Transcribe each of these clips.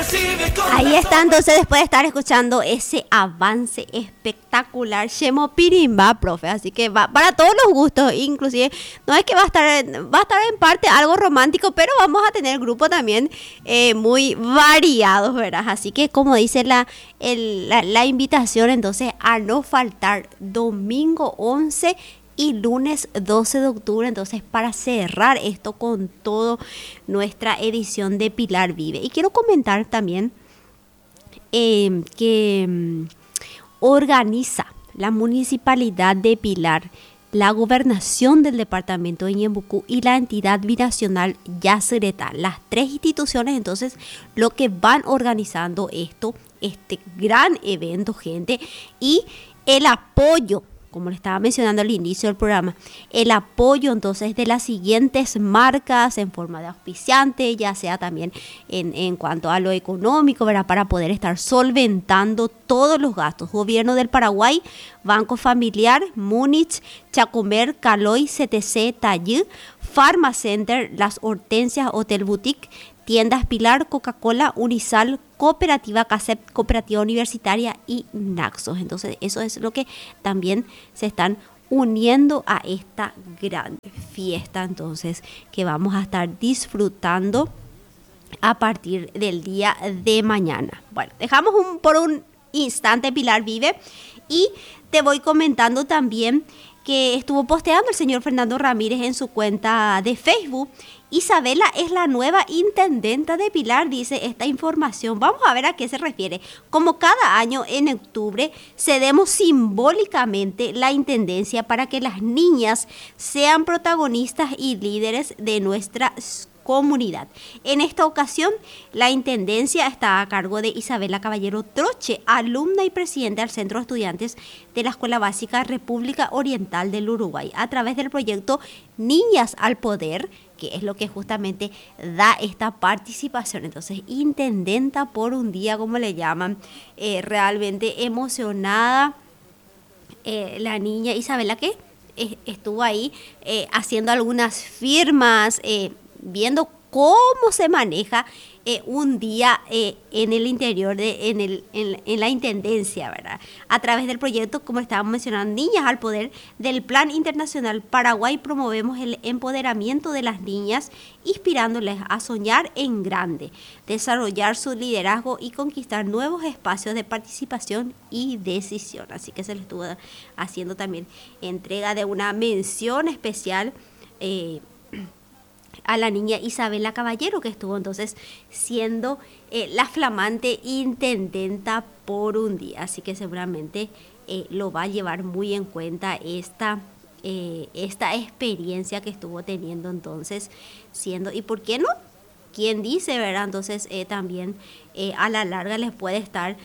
Ahí está, entonces, después de estar escuchando ese avance espectacular, Shemo Pirimba, profe, así que va para todos los gustos, inclusive, no es que va a estar en parte algo romántico, pero vamos a tener grupo también muy variados, ¿verdad? Así que, como dice la invitación, entonces, a no faltar domingo 11 y lunes 12 de octubre, entonces para cerrar esto con todo nuestra edición de Pilar Vive. Y quiero comentar también que organiza la Municipalidad de Pilar, la Gobernación del Departamento de Ñembucú y la entidad binacional Yacyretá. Las tres instituciones, entonces, lo que van organizando este gran evento, gente, y el apoyo, como le estaba mencionando al inicio del programa, el apoyo entonces de las siguientes marcas en forma de auspiciante, ya sea también en cuanto a lo económico, ¿verdad? Para poder estar solventando todos los gastos. Gobierno del Paraguay, Banco Familiar, Múnich, Chacomer, Caloi, CTC, Tallí, Pharmacenter, Las Hortensias, Hotel Boutique, Tiendas Pilar, Coca-Cola, Unisal, Cooperativa CASEP, Cooperativa Universitaria y Naxos. Entonces, eso es lo que también se están uniendo a esta gran fiesta, entonces, que vamos a estar disfrutando a partir del día de mañana. Bueno, dejamos por un instante Pilar Vive y te voy comentando también que estuvo posteando el señor Fernando Ramírez en su cuenta de Facebook. Isabela es la nueva intendenta de Pilar, dice esta información. Vamos a ver a qué se refiere. Como cada año en octubre, cedemos simbólicamente la intendencia para que las niñas sean protagonistas y líderes de nuestra comunidad. En esta ocasión, la intendencia está a cargo de Isabela Caballero Troche, alumna y presidenta del Centro de Estudiantes de la Escuela Básica República Oriental del Uruguay, a través del proyecto Niñas al Poder, que es lo que justamente da esta participación. Entonces, intendenta por un día, como le llaman, realmente emocionada la niña Isabela, que estuvo ahí haciendo algunas firmas, viendo cómo se maneja un día en el interior, en la intendencia, ¿verdad? A través del proyecto, como estábamos mencionando, Niñas al Poder, del Plan Internacional Paraguay, promovemos el empoderamiento de las niñas, inspirándoles a soñar en grande, desarrollar su liderazgo y conquistar nuevos espacios de participación y decisión. Así que se le estuvo haciendo también entrega de una mención especial a la niña Isabela Caballero, que estuvo entonces siendo la flamante intendenta por un día. Así que seguramente lo va a llevar muy en cuenta esta experiencia que estuvo teniendo entonces siendo, y por qué no, quién dice, ¿verdad? Entonces también a la larga se puede estar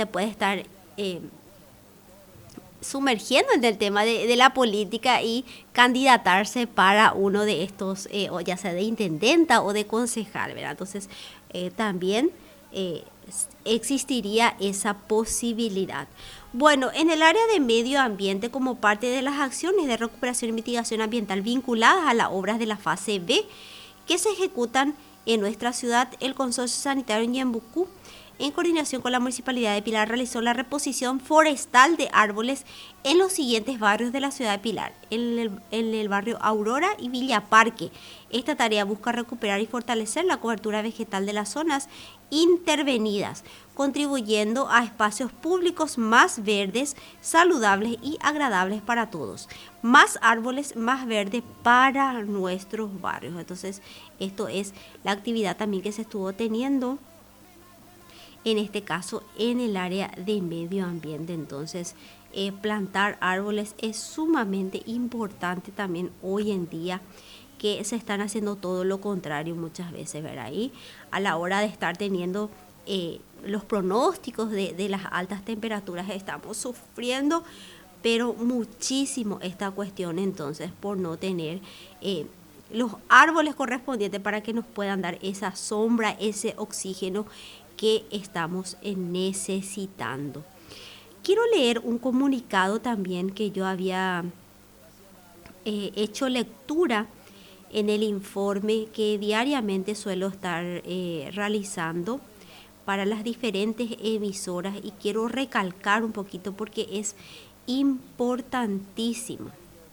sumergiendo en el tema de la política y candidatarse para uno de estos, o ya sea de intendenta o de concejal, ¿verdad? Entonces, también existiría esa posibilidad. Bueno, en el área de medio ambiente, como parte de las acciones de recuperación y mitigación ambiental vinculadas a las obras de la fase B que se ejecutan en nuestra ciudad, el Consorcio Sanitario Ñembucú, en coordinación con la Municipalidad de Pilar, realizó la reposición forestal de árboles en los siguientes barrios de la ciudad de Pilar, en el barrio Aurora y Villa Parque. Esta tarea busca recuperar y fortalecer la cobertura vegetal de las zonas intervenidas, contribuyendo a espacios públicos más verdes, saludables y agradables para todos. Más árboles, más verde para nuestros barrios. Entonces, esto es la actividad también que se estuvo teniendo en este caso en el área de medio ambiente. Entonces, plantar árboles es sumamente importante también hoy en día, que se están haciendo todo lo contrario muchas veces, ¿verdad? Y a la hora de estar teniendo los pronósticos de las altas temperaturas, estamos sufriendo, pero muchísimo esta cuestión, entonces, por no tener los árboles correspondientes para que nos puedan dar esa sombra, ese oxígeno que estamos necesitando. Quiero leer un comunicado también que yo había hecho lectura en el informe que diariamente suelo estar realizando para las diferentes emisoras, y quiero recalcar un poquito porque es importantísimo.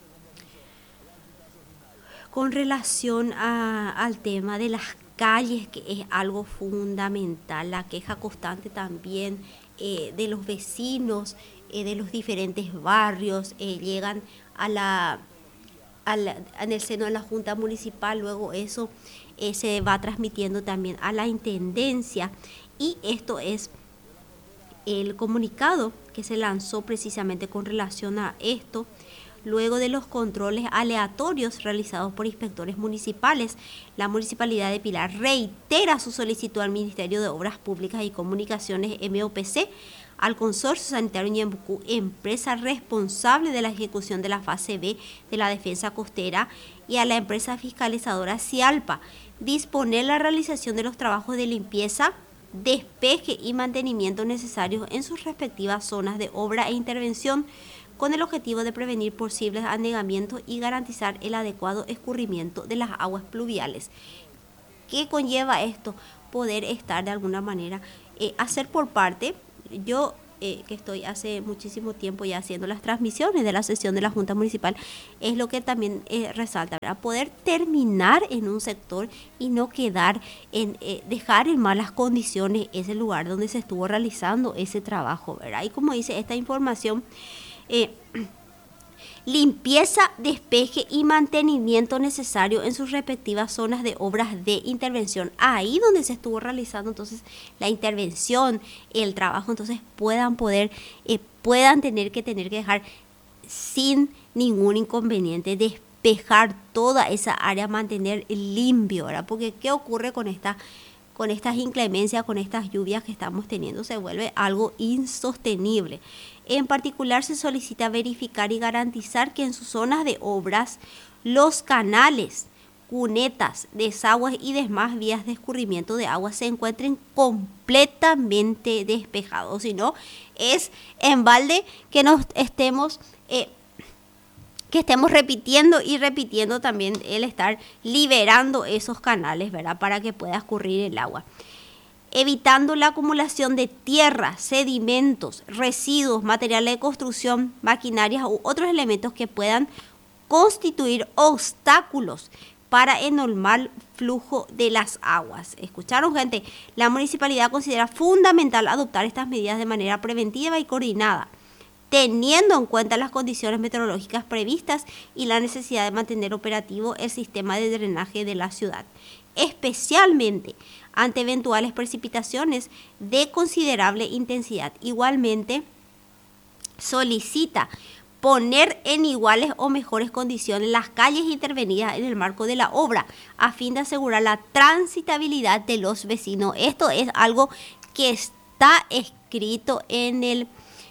Con relación al tema de las calles, que es algo fundamental, la queja constante también de los vecinos, de los diferentes barrios, llegan en el seno de la Junta Municipal, luego eso se va transmitiendo también a la Intendencia, y esto es el comunicado que se lanzó precisamente con relación a esto. Luego de los controles aleatorios realizados por inspectores municipales, la Municipalidad de Pilar reitera su solicitud al Ministerio de Obras Públicas y Comunicaciones MOPC, al Consorcio Sanitario Ñembucú, empresa responsable de la ejecución de la fase B de la defensa costera, y a la empresa fiscalizadora Cialpa, disponer la realización de los trabajos de limpieza, despeje y mantenimiento necesarios en sus respectivas zonas de obra e intervención, con el objetivo de prevenir posibles anegamientos y garantizar el adecuado escurrimiento de las aguas pluviales. ¿Qué conlleva esto? Poder estar de alguna manera, hacer por parte, yo que estoy hace muchísimo tiempo ya haciendo las transmisiones de la sesión de la Junta Municipal, es lo que también resalta, ¿verdad? Poder terminar en un sector y no quedar dejar en malas condiciones ese lugar donde se estuvo realizando ese trabajo, ¿verdad? Y como dice esta información, limpieza, despeje y mantenimiento necesario en sus respectivas zonas de obras de intervención, ahí donde se estuvo realizando entonces la intervención, el trabajo, entonces puedan tener que dejar sin ningún inconveniente, despejar toda esa área, mantener limpio, ¿verdad? Porque ¿qué ocurre con estas inclemencias, con estas lluvias que estamos teniendo? Se vuelve algo insostenible. En particular, se solicita verificar y garantizar que en sus zonas de obras los canales, cunetas, desagües y demás vías de escurrimiento de agua se encuentren completamente despejados. Si no, es en balde que estemos repitiendo y repitiendo también el estar liberando esos canales, ¿verdad? Para que pueda escurrir el agua. Evitando la acumulación de tierra, sedimentos, residuos, materiales de construcción, maquinarias u otros elementos que puedan constituir obstáculos para el normal flujo de las aguas. ¿Escucharon, gente? La municipalidad considera fundamental adoptar estas medidas de manera preventiva y coordinada, teniendo en cuenta las condiciones meteorológicas previstas y la necesidad de mantener operativo el sistema de drenaje de la ciudad, especialmente ante eventuales precipitaciones de considerable intensidad. Igualmente, solicita poner en iguales o mejores condiciones las calles intervenidas en el marco de la obra, a fin de asegurar la transitabilidad de los vecinos. Esto es algo que está escrito en el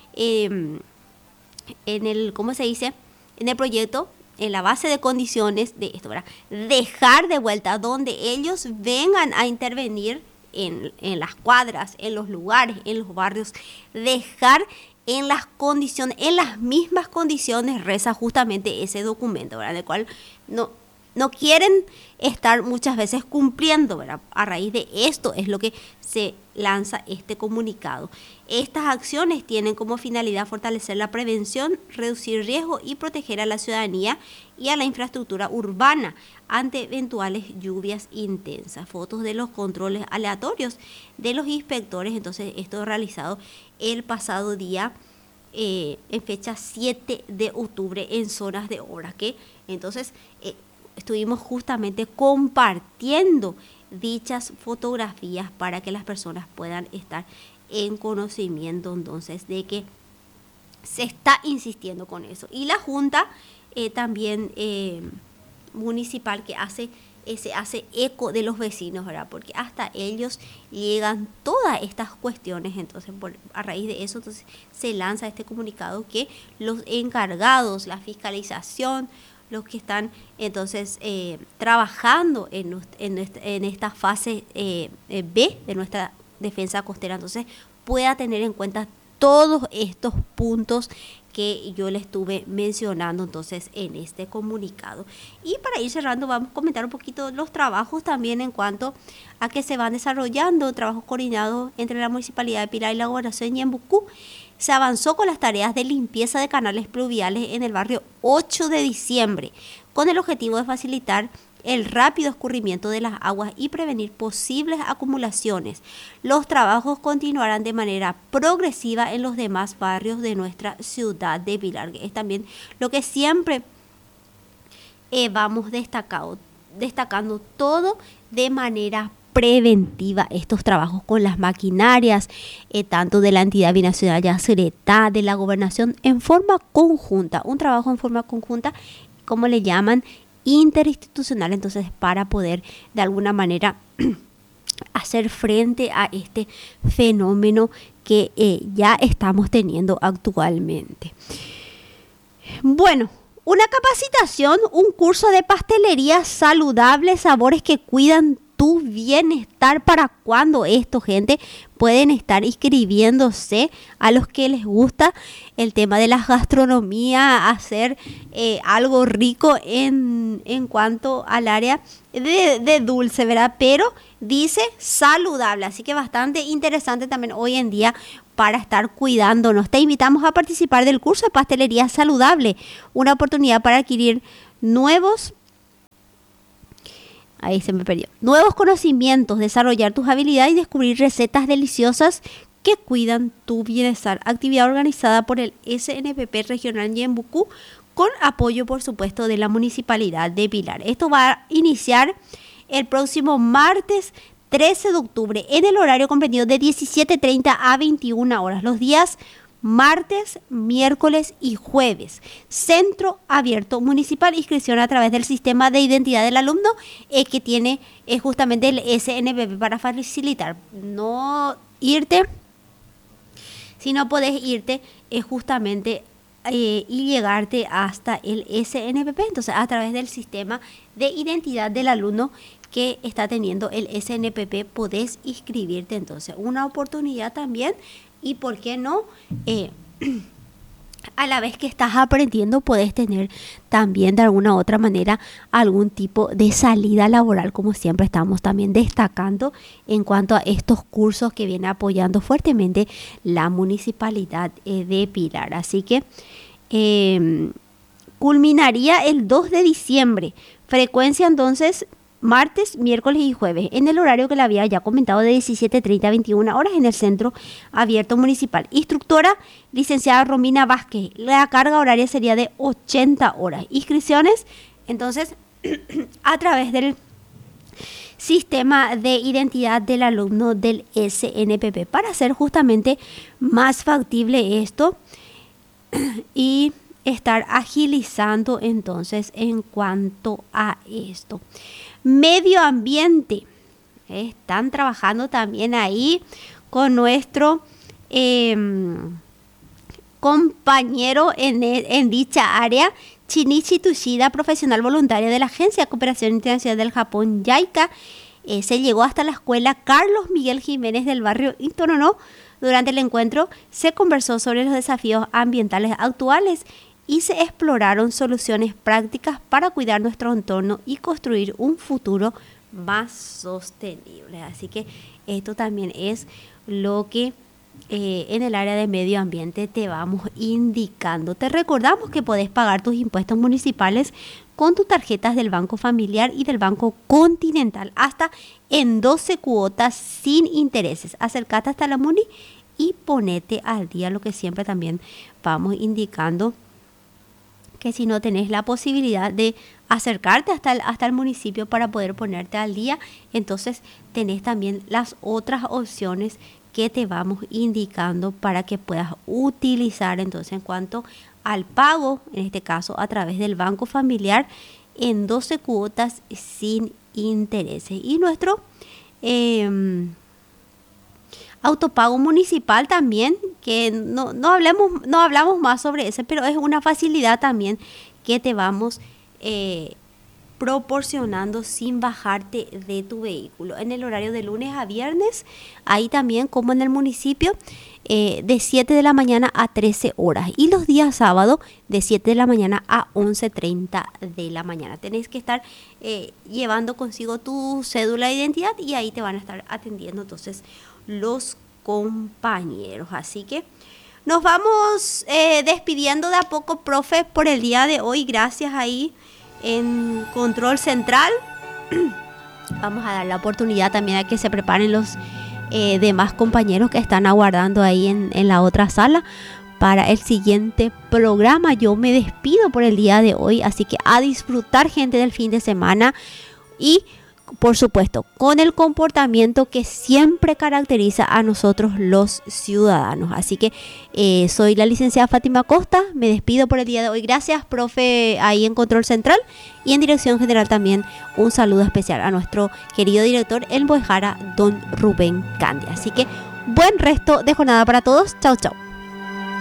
¿cómo se dice? En el proyecto, en la base de condiciones de esto, ¿verdad? Dejar de vuelta donde ellos vengan a intervenir en las cuadras, en los lugares, en los barrios, dejar en las condiciones, en las mismas condiciones, reza justamente ese documento, ¿verdad? En el cual no quieren estar muchas veces cumpliendo, ¿verdad? A raíz de esto es lo que se lanza este comunicado. Estas acciones tienen como finalidad fortalecer la prevención, reducir riesgo y proteger a la ciudadanía y a la infraestructura urbana ante eventuales lluvias intensas. Fotos de los controles aleatorios de los inspectores, entonces esto realizado el pasado día, en fecha 7 de octubre en zonas de obra, que entonces estuvimos justamente compartiendo dichas fotografías para que las personas puedan estar en conocimiento entonces de que se está insistiendo con eso. Y la Junta también municipal que se hace eco de los vecinos, ¿verdad? Porque hasta ellos llegan todas estas cuestiones, entonces a raíz de eso entonces se lanza este comunicado que los encargados, la fiscalización, los que están entonces trabajando en esta fase B de nuestra defensa costera, entonces pueda tener en cuenta todos estos puntos que yo le estuve mencionando entonces en este comunicado. Y para ir cerrando, vamos a comentar un poquito los trabajos también en cuanto a que se van desarrollando, trabajos coordinados entre la Municipalidad de Pilar y la Gobernación de Ñembucú. Se avanzó con las tareas de limpieza de canales pluviales en el barrio 8 de diciembre, con el objetivo de facilitar el rápido escurrimiento de las aguas y prevenir posibles acumulaciones. Los trabajos continuarán de manera progresiva en los demás barrios de nuestra ciudad de Pilar, que es también lo que siempre vamos destacando todo de manera preventiva, estos trabajos con las maquinarias, tanto de la entidad binacional Yacyretá, de la gobernación, en forma conjunta, un trabajo en forma conjunta, como le llaman, interinstitucional, entonces para poder de alguna manera hacer frente a este fenómeno que ya estamos teniendo actualmente. Bueno, una capacitación, un curso de pastelería saludable, sabores que cuidan tu bienestar. ¿Para cuándo esto, gente? Pueden estar inscribiéndose a los que les gusta el tema de la gastronomía, hacer algo rico en cuanto al área de dulce, ¿verdad? Pero dice saludable, así que bastante interesante también hoy en día para estar cuidándonos. Te invitamos a participar del curso de pastelería saludable, una oportunidad para adquirir nuevos conocimientos, desarrollar tus habilidades y descubrir recetas deliciosas que cuidan tu bienestar. Actividad organizada por el SNPP Regional Ñembucú con apoyo, por supuesto, de la Municipalidad de Pilar. Esto va a iniciar el próximo martes 13 de octubre en el horario comprendido de 17:30 a 21 horas. Los días martes, miércoles y jueves. Centro abierto municipal. Inscripción a través del sistema de identidad del alumno que tiene justamente el SNPP para facilitar. No irte, si no podés irte justamente y llegarte hasta el SNPP. Entonces a través del sistema de identidad del alumno que está teniendo el SNPP podés inscribirte. Entonces una oportunidad también. Y por qué no, a la vez que estás aprendiendo, puedes tener también de alguna u otra manera algún tipo de salida laboral, como siempre estamos también destacando en cuanto a estos cursos que viene apoyando fuertemente la Municipalidad de Pilar. Así que culminaría el 2 de diciembre. Frecuencia entonces martes, miércoles y jueves, en el horario que le había ya comentado de 17:30 a 21 horas en el Centro Abierto Municipal. Instructora, licenciada Romina Vázquez. La carga horaria sería de 80 horas. Inscripciones, entonces, a través del sistema de identidad del alumno del SNPP para hacer justamente más factible esto y estar agilizando entonces en cuanto a esto. Medio ambiente. Están trabajando también ahí con nuestro compañero en dicha área, Shinichi Tushida, profesional voluntaria de la Agencia de Cooperación Internacional del Japón, JICA. Se llegó hasta la escuela Carlos Miguel Jiménez del barrio Itonono. Durante el encuentro se conversó sobre los desafíos ambientales actuales y se exploraron soluciones prácticas para cuidar nuestro entorno y construir un futuro más sostenible. Así que esto también es lo que en el área de medio ambiente te vamos indicando. Te recordamos que podés pagar tus impuestos municipales con tus tarjetas del Banco Familiar y del Banco Continental hasta en 12 cuotas sin intereses. Acércate hasta la MUNI y ponete al día, lo que siempre también vamos indicando, que si no tenés la posibilidad de acercarte hasta el municipio para poder ponerte al día, entonces tenés también las otras opciones que te vamos indicando para que puedas utilizar. Entonces, en cuanto al pago, en este caso a través del Banco Familiar, en 12 cuotas sin intereses. Y nuestro autopago municipal también, que no hablamos más sobre ese, pero es una facilidad también que te vamos proporcionando sin bajarte de tu vehículo. En el horario de lunes a viernes, ahí también como en el municipio, de 7 de la mañana a 13 horas. Y los días sábados de 7 de la mañana a 11:30 de la mañana. Tenés que estar llevando consigo tu cédula de identidad y ahí te van a estar atendiendo entonces los compañeros. Así que nos vamos despidiendo de a poco, profe, por el día de hoy. Gracias ahí en Control Central. Vamos a dar la oportunidad también a que se preparen los demás compañeros que están aguardando ahí en la otra sala para el siguiente programa. Yo me despido por el día de hoy, así que a disfrutar, gente, del fin de semana y por supuesto con el comportamiento que siempre caracteriza a nosotros los ciudadanos. Así que soy la licenciada Fátima Costa, me despido por el día de hoy. Gracias, profe, ahí en Control Central, y en Dirección General también un saludo especial a nuestro querido director en Boejara, don Rubén Candia. Así que buen resto de jornada para todos. Chau, chau.